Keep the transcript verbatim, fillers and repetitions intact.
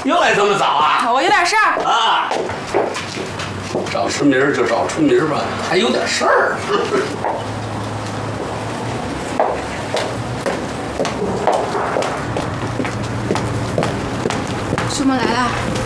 又来这么早啊？ 我有点事儿啊。找春明就找春明吧，还有点事儿。 叔母来了。